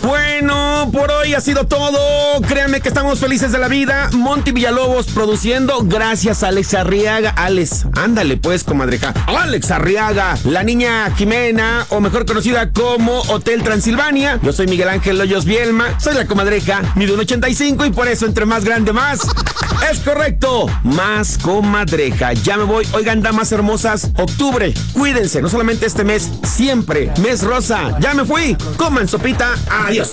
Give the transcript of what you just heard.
Bueno, por hoy ha sido todo. Créanme que estamos felices de la vida. Monty Villalobos produciendo. Gracias a Alex Arriaga. Alex, ándale pues, comadreja. Alex Arriaga, la niña Jimena, o mejor conocida como Hotel Transilvania. Yo soy Miguel Ángel Hoyos Bielma. Soy la comadreja. Mido 1.85 y por eso entre más grande más. Es correcto. Más comadreja. Ya me voy. Oigan, damas hermosas. Octubre. Cuídense. No solamente este mes, siempre. Mes rosa. Ya me fui. Coman sopita. Adiós.